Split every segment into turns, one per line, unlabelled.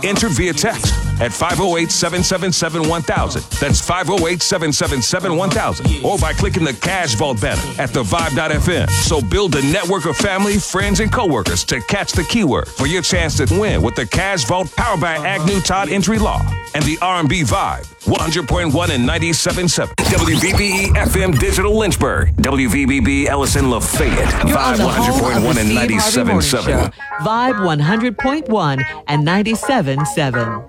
Enter via text at 508-777-1000. That's 508-777-1000. Or by clicking the Cash Vault banner at thevibe.fm. So build a network of family, friends, and coworkers to catch the keyword for your chance to win with the Cash Vault powered by Agnew Todd Entry Law and the R&B Vibe. 100.1 and 97.7. WVBE FM Digital Lynchburg. WVBB Ellison Lafayette. Vibe 100.1 and 97.7.
Vibe 100.1 and 97.7.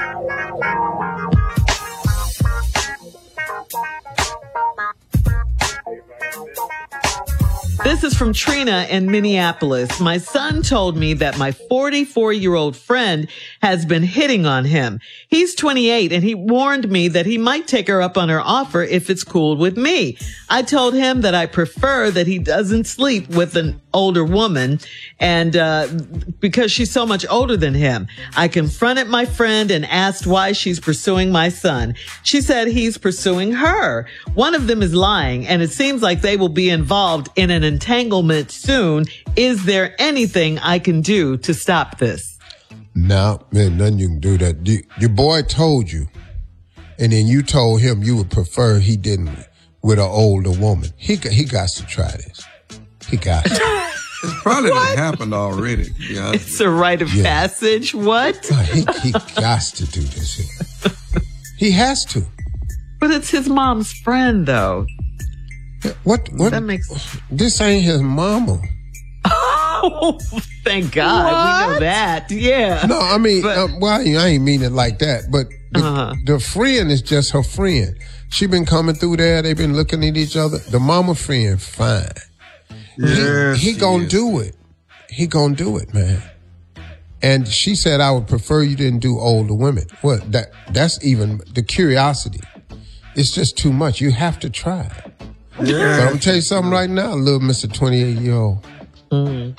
This is from Trina in Minneapolis. My son told me that my 44-year-old friend has been hitting on him. He's 28 and he warned me that he might take her up on her offer if it's cool with me. I told him that I prefer that he doesn't sleep with an older woman and because she's so much older than him. I confronted my friend and asked why she's pursuing my son. She said he's pursuing her. One of them is lying and it seems like they will be involved in an entanglement soon. Is there anything I can do to stop this?
No, man, nothing you can do that. Your boy told you, and then you told him you would prefer he didn't with an older woman. He got to try this. He got to.
It's probably done happened already. Yeah.
It's a rite of passage. What?
He got to do this. He has to.
But it's his mom's friend, though.
What?
That makes...
This ain't his mama.
Oh, thank God. What? We know that. Yeah.
No, I mean, I ain't mean it like that. But the friend is just her friend. She been coming through there. They been looking at each other. The mama friend, fine.
Yes,
he gonna do it. He gonna do it, man. And she said, I would prefer you didn't do older women. Well, that's even the curiosity. It's just too much. You have to try it. Yeah. But I'm gonna tell you something right now, little Mr. 28-year-old.
Mm-hmm.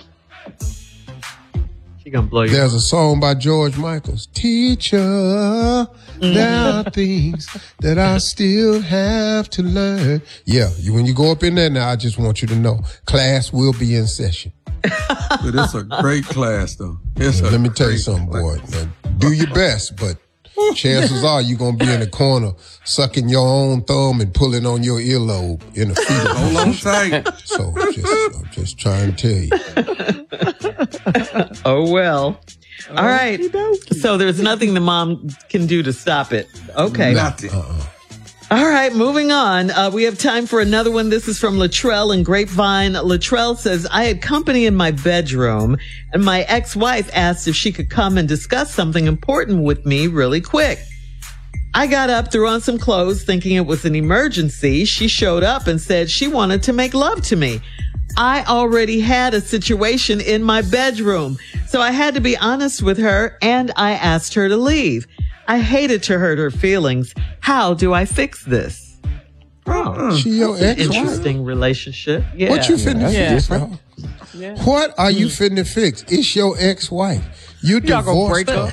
She gonna blow you.
There's a song by George Michaels. Teacher, there are things that I still have to learn. Yeah, when you go up in there now, I just want you to know, class will be in session.
But it's a great class, though.
Let me tell you something, boy. Now, do your best, but chances are you're going to be in the corner sucking your own thumb and pulling on your earlobe in a fetal
Hold on tight.
So I'm just trying to tell you.
Oh, well. All right. So there's nothing the mom can do to stop it. Okay.
Nothing.
All right, moving on. We have time for another one. This is from Latrell in Grapevine. Latrell says, I had company in my bedroom and my ex-wife asked if she could come and discuss something important with me really quick. I got up, threw on some clothes thinking it was an emergency. She showed up and said she wanted to make love to me. I already had a situation in my bedroom, so I had to be honest with her and I asked her to leave. I hated to hurt her feelings. How do I fix this?
Oh, she your ex-wife?
Interesting relationship. Yeah.
What you finna fix? Yeah. What are you finna fix? It's your ex-wife. You divorced her.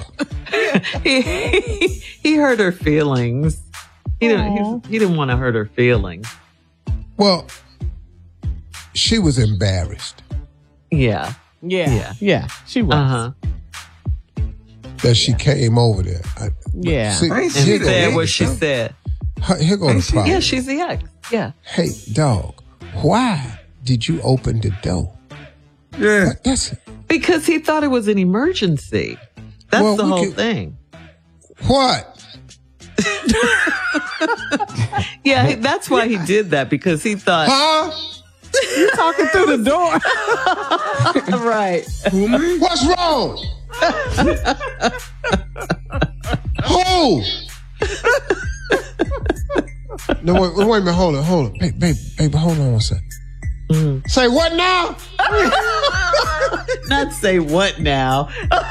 He hurt her feelings. He didn't want to hurt her feelings.
Well, she was embarrassed.
Yeah.
She was.
That she came over there.
She said what she said.
Here go the problem.
Yeah, she's the ex. Yeah.
Hey, dog, why did you open the door?
Yeah.
That's it.
Because he thought it was an emergency. That's the whole thing.
What?
Yeah, that's why he did that, because he thought...
Huh?
You talking through the door.
Right.
What's wrong? Who? No, wait a minute, hold on. Baby, hold on one second. Mm-hmm. Say what now?
Not say what now.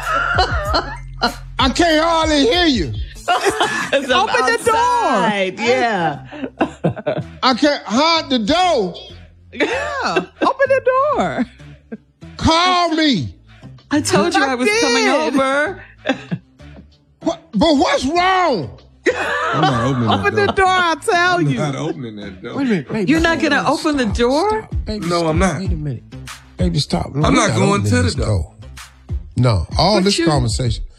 I can't hardly hear you.
Open the door.
Yeah.
I can't hide the door.
Yeah. Open the door.
Call me.
I told you I was coming over.
What? But what's wrong?
I'm not
open the door, I'll tell you.
I'm not opening that door.
Wait a minute, baby.
You're not going to open the door?
Stop, baby,
no,
stop.
I'm not.
Wait a minute. Baby, stop.
I'm not going to the door.
No, all this conversation.